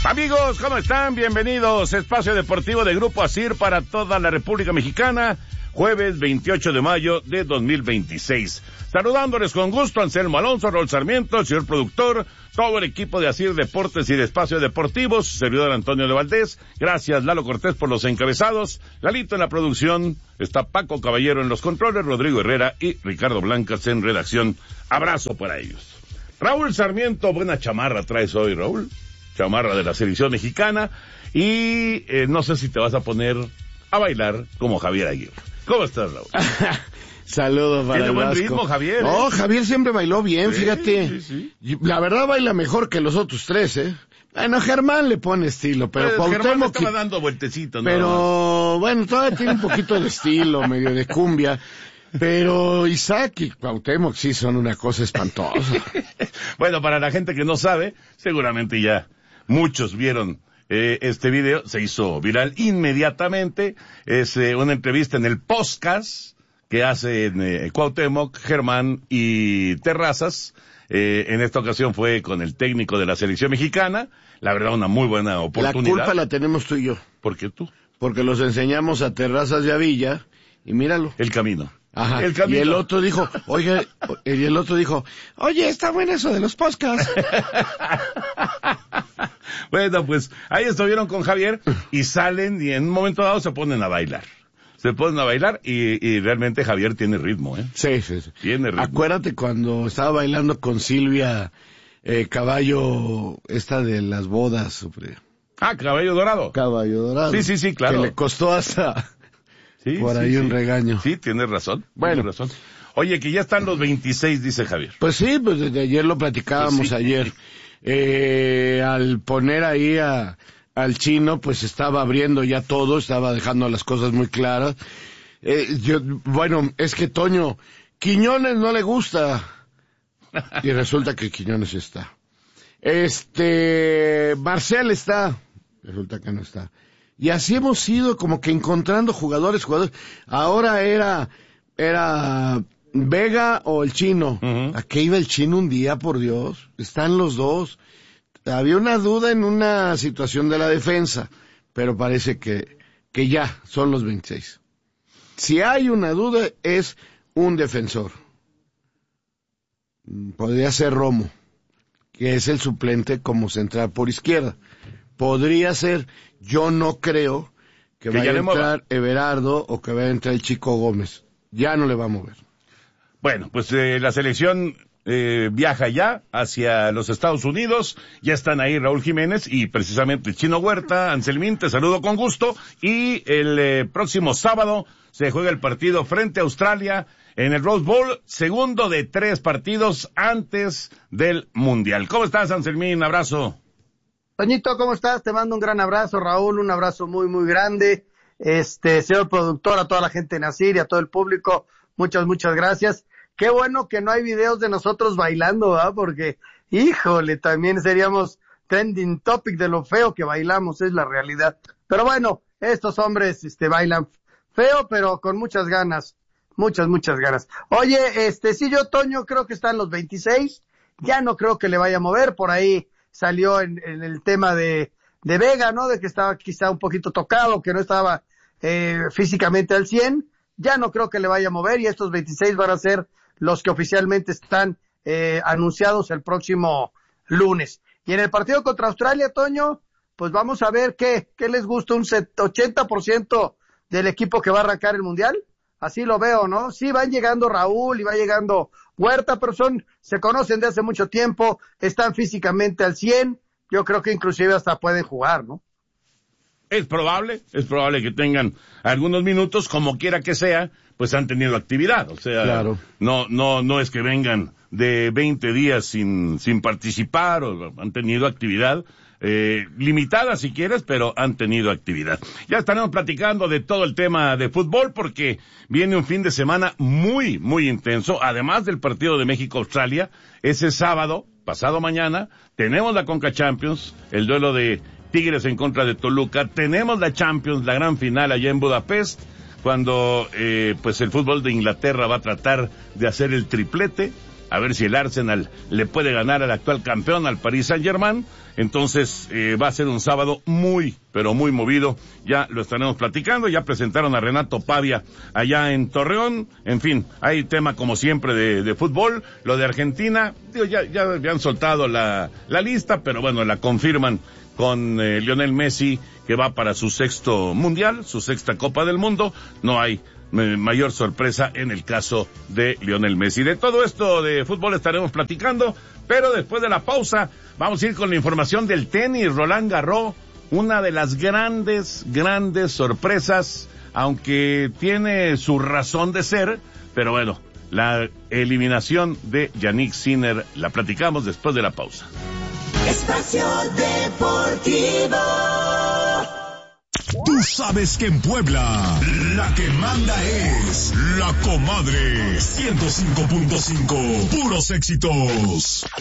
Amigos, ¿cómo están? Bienvenidos. Espacio Deportivo de Grupo ASIR para toda la República Mexicana. Jueves 28 de mayo de 2026. Saludándoles con gusto, Anselmo Alonso, Raúl Sarmiento, el señor productor, todo el equipo de ASIR Deportes y de Espacio Deportivos, servidor Antonio de Valdés. Gracias, Lalo Cortés, por los encabezados. Lalito en la producción, está Paco Caballero en los controles, Rodrigo Herrera y Ricardo Blancas en redacción. Abrazo para ellos. Raúl Sarmiento, buena chamarra traes hoy, Raúl. Chamarra de la selección mexicana. Y no sé si te vas a poner a bailar como Javier Aguirre. ¿Cómo estás, Raúl? Saludos para Tiene el buen Vasco. ritmo, Javier. No, Javier siempre bailó bien, fíjate. Sí. La verdad baila mejor que los otros tres, ¿eh? Bueno, Germán le pone estilo, pero Germán Cuauhtémoc... estaba dando vueltecitos, ¿no? Pero, bueno, todavía tiene un poquito de estilo, medio de cumbia. Pero Isaac y Cuauhtémoc sí son una cosa espantosa. Bueno, para la gente que no sabe, seguramente ya muchos vieron este video, se hizo viral inmediatamente. Es una entrevista en el podcast que hacen Cuauhtémoc, Germán y Terrazas. En esta ocasión fue con el técnico de la selección mexicana. La verdad, una muy buena oportunidad. La culpa la tenemos tú y yo. ¿Por qué tú? Porque los enseñamos a Terrazas y a Villa, y míralo. El camino. Ajá. El camino. Y el otro dijo, oye, está bueno eso de los podcasts. Bueno, pues ahí estuvieron con Javier y salen y en un momento dado se ponen a bailar. Y realmente Javier tiene ritmo, ¿eh? Sí. Tiene ritmo. Acuérdate cuando estaba bailando con Silvia Caballo, esta de las bodas, sobre... Caballo Dorado. Caballo Dorado. Sí, claro. Que le costó hasta Sí, un regaño. Sí, tienes razón. Bueno. Tienes razón. Oye, que ya están los 26, dice Javier. Pues sí, pues desde ayer lo platicábamos Pues sí. ayer. Al poner ahí al Chino, pues estaba abriendo ya todo, estaba dejando las cosas muy claras. Es que Toño, Quiñones no le gusta. Y resulta que Quiñones está. Marcel está. Resulta que no está. Y así hemos ido como que encontrando jugadores. Ahora era Vega o el Chino. Uh-huh. ¿A qué iba el Chino un día, por Dios? Están los dos. Había una duda en una situación de la defensa, pero parece que ya son los 26. Si hay una duda, es un defensor. Podría ser Romo, que es el suplente como central por izquierda. Podría ser, yo no creo que vaya a entrar Everardo o que vaya a entrar el Chico Gómez. Ya no le va a mover. Bueno, pues la selección viaja ya hacia los Estados Unidos. Ya están ahí Raúl Jiménez y precisamente el Chino Huerta. Anselmín, te saludo con gusto. Y el próximo sábado se juega el partido frente a Australia en el Rose Bowl, segundo de 3 partidos antes del Mundial. ¿Cómo estás, Anselmín? Abrazo. Toñito, ¿cómo estás? Te mando un gran abrazo, Raúl, un abrazo muy, muy grande. Señor productor, a toda la gente en ASIR y a todo el público, muchas gracias. Qué bueno que no hay videos de nosotros bailando, ¿verdad? Porque, híjole, también seríamos trending topic de lo feo que bailamos, es la realidad. Pero bueno, estos hombres, bailan feo, pero con muchas ganas, muchas ganas. Oye, sí, yo, Toño, creo que están los 26, ya no creo que le vaya a mover, por ahí salió en el tema de Vega, ¿no? De que estaba quizá un poquito tocado, que no estaba físicamente al 100. Ya no creo que le vaya a mover y estos 26 van a ser los que oficialmente están anunciados el próximo lunes. Y en el partido contra Australia, Toño, pues vamos a ver qué les gusta, un 80% del equipo que va a arrancar el Mundial. Así lo veo, ¿no? Sí, van llegando Raúl y va llegando Huerta, pero se conocen de hace mucho tiempo, están físicamente al 100, yo creo que inclusive hasta pueden jugar, ¿no? Es probable que tengan algunos minutos, como quiera que sea, pues han tenido actividad, o sea, claro. No es que vengan de 20 días sin participar, o han tenido actividad, limitada si quieres, pero han tenido actividad. Ya estaremos platicando de todo el tema de fútbol porque viene un fin de semana muy, muy intenso, además del partido de México-Australia, ese sábado, pasado mañana, tenemos la Conca Champions, el duelo de Tigres en contra de Toluca, tenemos la Champions, la gran final allá en Budapest, cuando pues el fútbol de Inglaterra va a tratar de hacer el triplete, a ver si el Arsenal le puede ganar al actual campeón, al Paris Saint-Germain. Entonces va a ser un sábado muy, pero muy movido. Ya lo estaremos platicando. Ya presentaron a Renato Pavia allá en Torreón. En fin, hay tema como siempre de fútbol. Lo de Argentina, digo, ya han soltado la lista, pero bueno, la confirman con Lionel Messi, que va para su 6º mundial, su 6ª Copa del Mundo. No hay mayor sorpresa en el caso de Lionel Messi. De todo esto de fútbol estaremos platicando, pero después de la pausa vamos a ir con la información del tenis. Roland Garros, una de las grandes sorpresas, aunque tiene su razón de ser, pero bueno, la eliminación de Jannik Sinner la platicamos después de la pausa. Espacio Deportivo. Tú sabes que en Puebla la que manda es La Comadre 105.5, puros éxitos.